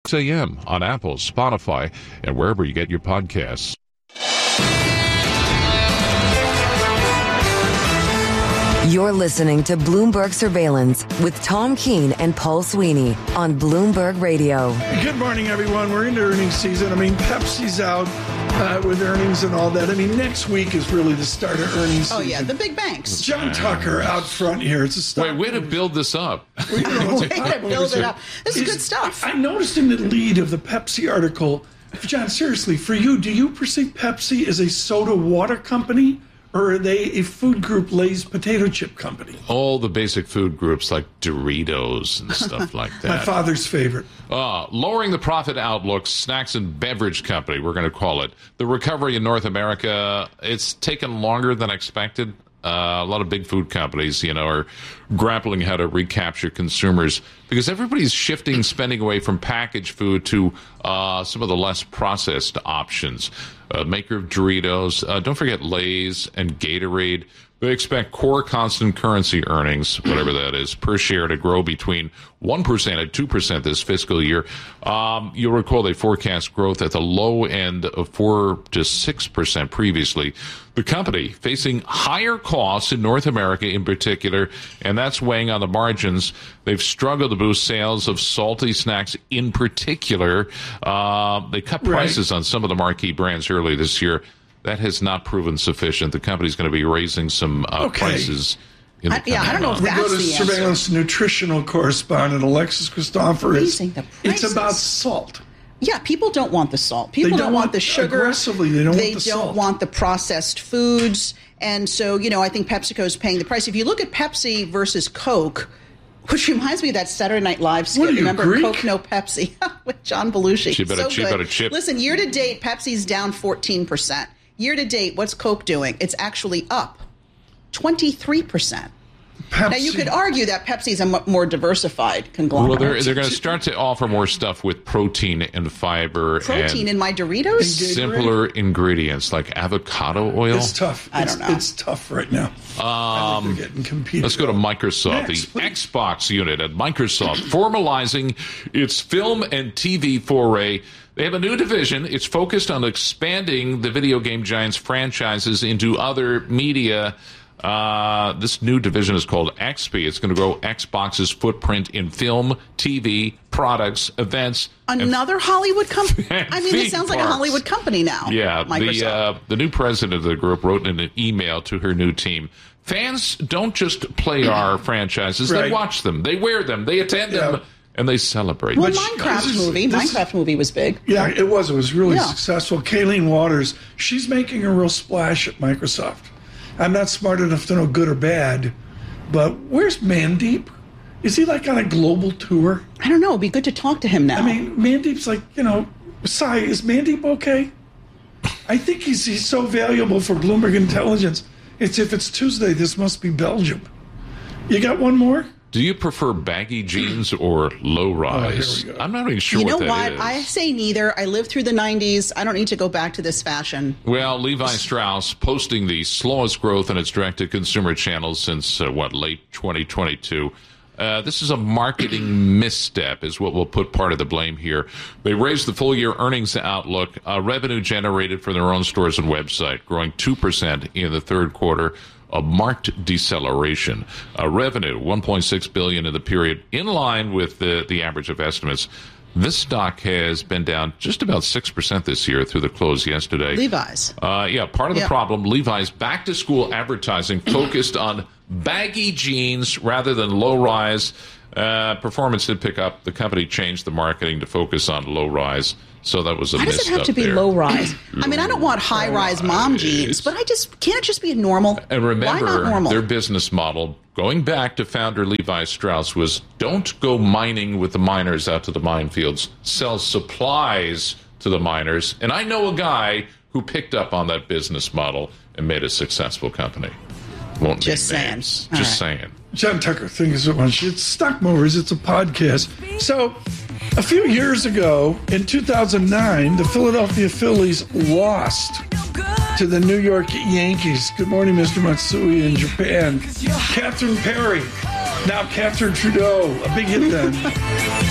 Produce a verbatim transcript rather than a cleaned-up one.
six a.m. on Apple, Spotify, and wherever you get your podcasts. You're listening to Bloomberg Surveillance with Tom Keene and Paul Sweeney on Bloomberg Radio. Good morning, everyone. We're into earnings season. I mean, Pepsi's out uh, with earnings and all that. I mean, next week is really the start of earnings season. Oh, yeah, the big banks. John Tucker out front here. It's a start. Wait, way to build this up. Way to build it up. This is good stuff. I noticed in the lead of the Pepsi article, John, seriously, for you, do you perceive Pepsi as a soda water company? Or are they a food group, Lay's potato chip company? All the basic food groups like Doritos and stuff like that. My father's favorite. Uh, lowering the profit outlook, snacks and beverage company, we're going to call it. The recovery in North America, it's taken longer than expected. Uh, a lot of big food companies, you know, are grappling how to recapture consumers because everybody's shifting spending away from packaged food to uh, some of the less processed options. Uh, maker of Doritos, uh, don't forget Lay's and Gatorade. They expect core constant currency earnings, whatever that is, per share to grow between one percent and two percent this fiscal year. Um, you'll recall they forecast growth at the low end of four to six percent previously. The company facing higher costs in North America in particular, and that's weighing on the margins. They've struggled to boost sales of salty snacks in particular. Uh, they cut prices right. on some of the marquee brands early this year. That has not proven sufficient. The company's going to be raising some uh, okay. prices. In the I, yeah, I don't know if we that's go to the surveillance answer. Nutritional correspondent Alexis Christoforous. The it's about salt. Yeah, people don't want the salt. People don't don't, want want the sugar. Aggressively, they don't they want the don't salt. want the processed foods. And so, you know, I think PepsiCo is paying the price. If you look at Pepsi versus Coke, which reminds me of that Saturday Night Live skit. What are you, Remember Greek? Coke, no Pepsi with John Belushi. She better, so she good. better chip. Listen, year to date, Pepsi's down fourteen percent. Year to date, what's Coke doing? It's actually up twenty-three percent. Pepsi. Now, you could argue that Pepsi's a m- more diversified conglomerate. Well, they're, they're going to start to offer more stuff with protein and fiber. Protein and in my Doritos? simpler ingredients like avocado oil. It's tough. I it's, don't know. It's tough right now. Um, I think they're getting competed. Let's go to Microsoft, Next, the please. Xbox unit at Microsoft, formalizing its film and T V foray. They have a new division. It's focused on expanding the video game giant's franchises into other media. Uh, this new division is called X P. It's going to grow Xbox's footprint in film, T V, products, events. Another Hollywood company? I mean, theme it sounds like parks. a Hollywood company now. Yeah, Microsoft. the uh, the new president of the group wrote in an email to her new team. Fans don't just play our franchises; Right. they watch them, they wear them, they attend Yeah. them, and they celebrate. well, them. Minecraft this is- movie. this is- Minecraft movie was big. Yeah, it was. It was really Yeah. successful. Kayleen Waters, she's making a real splash at Microsoft. I'm not smart enough to know good or bad, but where's Mandeep? Is he like on a global tour? I don't know. It'd be good to talk to him now. I mean, Mandeep's like, you know, Sai, is Mandeep okay? I think he's he's so valuable for Bloomberg Intelligence. It's if it's Tuesday, this must be Belgium. You got one more? Do you prefer baggy jeans or low rise? Oh, here we go. I'm not even sure you know what that what? is. I say neither. I lived through the nineties. I don't need to go back to this fashion. Well, Levi Strauss posting the slowest growth in its direct-to-consumer channels since, uh, what, late twenty twenty-two. Uh, this is a marketing misstep is what we'll put part of the blame here. They raised the full-year earnings outlook, uh, revenue generated for their own stores and website, growing two percent in the third quarter, a marked deceleration. Uh, revenue, one point six billion dollars in the period, in line with the, the average of estimates. This stock has been down just about six percent this year through the close yesterday. Levi's. Uh, yeah, part of the Yeah. problem, Levi's back-to-school advertising focused on baggy jeans rather than low-rise. Uh, performance did pick up. The company changed the marketing to focus on low-rise, so that was a Why does it misstep have to be there. low rise? I mean, I don't want high rise mom Low-rise. jeans, but I just can't it just be normal. And Why remember, not normal? their business model, going back to founder Levi Strauss, was don't go mining with the miners out to the minefields. Sell supplies to the miners. And I know a guy who picked up on that business model and made a successful company. Won't Just name saying. names. All Just right. saying. John Tucker thinks it once. It's Stock Movers. It's a podcast. So, a few years ago, in two thousand nine, the Philadelphia Phillies lost to the New York Yankees. Good morning, Mister Matsui in Japan. Catherine Perry, now Catherine Trudeau. A big hit then.